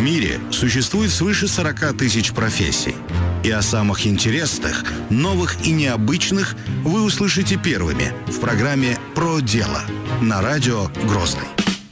мире существует свыше 40 тысяч профессий. И о самых интересных, новых и необычных вы услышите первыми в программе «Про дело» на радио «Грозный».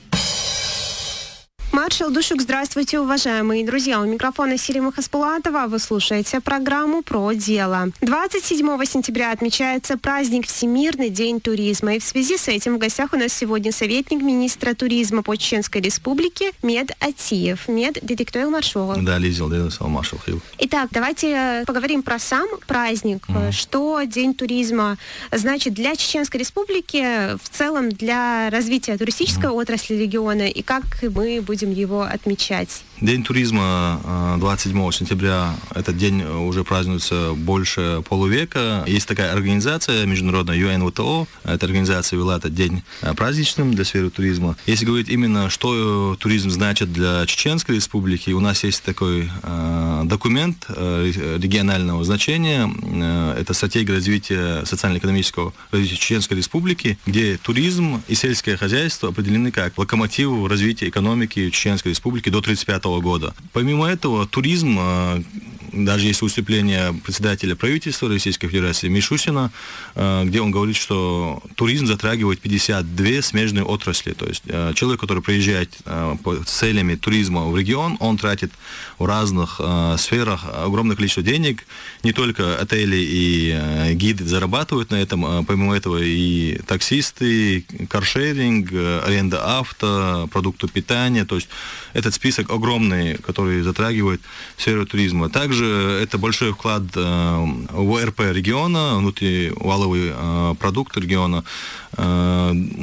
Маршал Душук, здравствуйте, уважаемые друзья. У микрофона Селима Хаспулатова. Вы слушаете программу «Про дело». 27 сентября отмечается праздник Всемирный день туризма. И в связи с этим в гостях у нас сегодня советник министра туризма по Чеченской Республике Мед Атиев. Мед, детектуэл маршал. Да, Лизил, маршал. Итак, давайте поговорим про сам праздник. Что День туризма значит для Чеченской Республики, в целом для развития туристической отрасли региона, и как мы будем его отмечать? День туризма 27 сентября, этот день уже празднуется больше полувека. Есть такая организация международная ЮНВТО, эта организация вела этот день праздничным для сферы туризма. Если говорить именно, что туризм значит для Чеченской Республики, у нас есть такой документ регионального значения, это стратегия развития социально-экономического развития Чеченской Республики, где туризм и сельское хозяйство определены как локомотив развития экономики Чеченской Республики до 1935 года. Помимо этого, туризм, даже есть выступление председателя правительства Российской Федерации Мишустина, где он говорит, что туризм затрагивает 52 смежные отрасли. То есть человек, который приезжает с целями туризма в регион, он тратит в разных сферах огромное количество денег. Не только отели и гиды зарабатывают на этом, помимо этого и таксисты, каршеринг, аренда авто, продукты питания. То есть этот список огромный, который затрагивает сферу туризма. Также это большой вклад в ВРП региона, внутриваловый продукт региона.